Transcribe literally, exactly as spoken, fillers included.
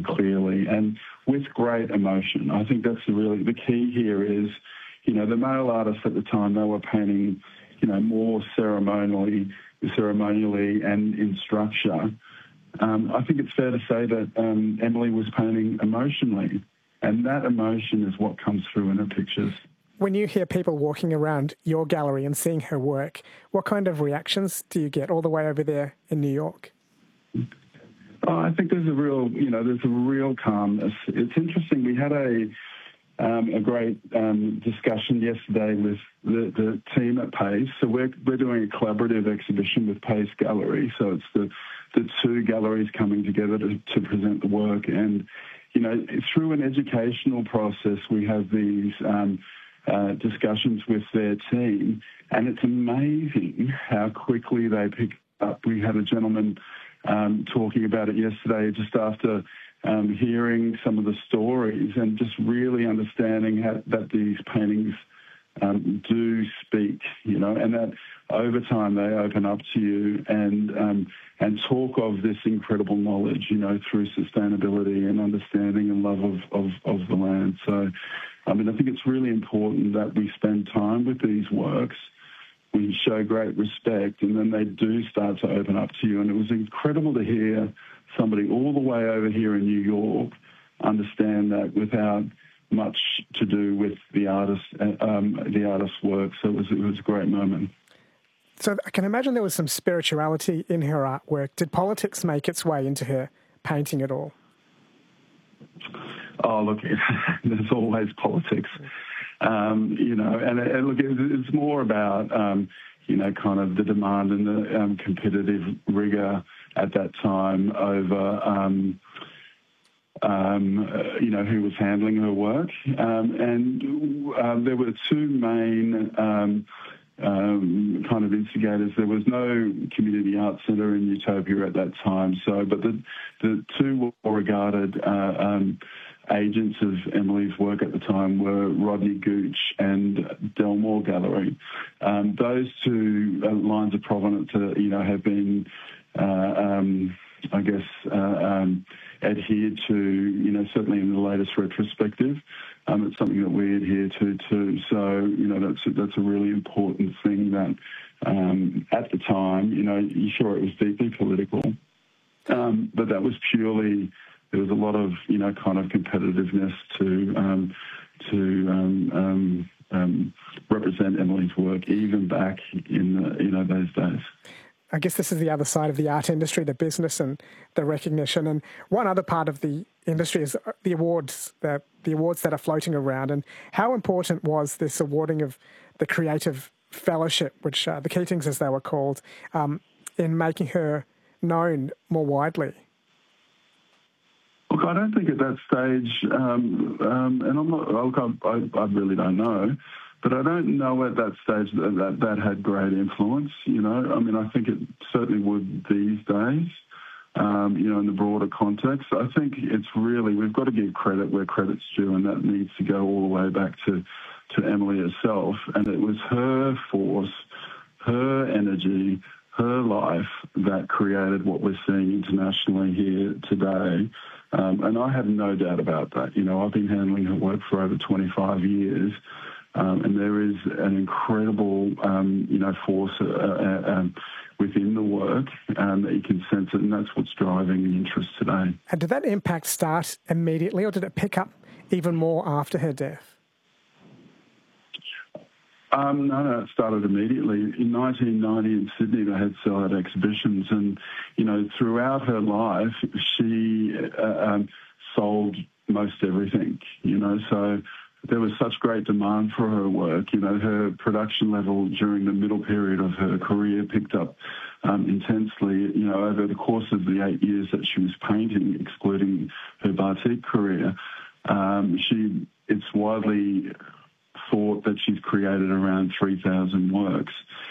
and clearly and with great emotion. I think that's the really the key here is, you know, the male artists at the time, they were painting, you know, more ceremonially, ceremonially and in structure. Um, I think it's fair to say that um, Emily was painting emotionally, and that emotion is what comes through in her pictures. When you hear people walking around your gallery and seeing her work, what kind of reactions do you get all the way over there in New York? Oh, I think there's a real, you know, there's a real calmness. It's interesting. We had a um, a great um, discussion yesterday with the, the team at Pace. So we're we're doing a collaborative exhibition with Pace Gallery. So it's the the two galleries coming together to, to present the work. And, you know, through an educational process, we have these um, uh, discussions with their team, and it's amazing how quickly they pick up. We had a gentleman um, talking about it yesterday, just after um, hearing some of the stories and just really understanding how, that these paintings um, do speak, you know, and that over time they open up to you and um, and talk of this incredible knowledge, you know, through sustainability and understanding and love of, of, of the land. So, I mean, I think it's really important that we spend time with these works, we show great respect, and then they do start to open up to you. And it was incredible to hear somebody all the way over here in New York understand that without much to do with the artist, um, the artist's work. So it was, it was a great moment. So I can imagine there was some spirituality in her artwork. Did politics make its way into her painting at all? Oh, look, there's always politics, um, you know, and, and look, it's more about, um, you know, kind of the demand and the um, competitive rigour at that time over, um, um, uh, you know, who was handling her work. Um, and uh, there were two main um, um, kind of instigators. There was no community arts centre in Utopia at that time. So, but the, the two were regarded uh, um, agents of Emily's work at the time were Rodney Gooch and Delmore Gallery. Um, those two uh, lines of provenance, uh, you know, have been, uh, um, I guess, uh, um, adhered to, you know, certainly in the latest retrospective. Um, it's something that we adhere to too. So, you know, that's a, that's a really important thing that um, at the time, you know, sure, it was deeply political, um, but that was purely, there was a lot of, you know, kind of competitiveness to um, to um, um, um, represent Emily's work, even back in the, you know, those days. I guess this is the other side of the art industry, the business and the recognition. And one other part of the industry is the awards, the, the awards that are floating around. And how important was this awarding of the Creative Fellowship, which uh, the Keatings, as they were called, um, in making her known more widely? Look, I don't think at that stage, um, um, and I'm not, look, I, I, I really don't know, but I don't know at that stage that, that that had great influence, you know. I mean, I think it certainly would these days, um, you know, in the broader context. I think it's really, we've got to give credit where credit's due, and that needs to go all the way back to, to Emily herself. And it was her force, her energy, her life that created what we're seeing internationally here today. Um, and I have no doubt about that. You know, I've been handling her work for over twenty-five years. Um, and there is an incredible, um, you know, force uh, uh, um, within the work um, that you can sense it, and that's what's driving the interest today. And did that impact start immediately, or did it pick up even more after her death? Um, no, no, it started immediately. In nineteen ninety in Sydney, they had sell-out exhibitions, and, you know, throughout her life, she uh, um, sold most everything, you know, so there was such great demand for her work. You know, her production level during the middle period of her career picked up um, intensely, you know, over the course of the eight years that she was painting, excluding her batik career. Um, she, it's widely thought that she's created around three thousand works.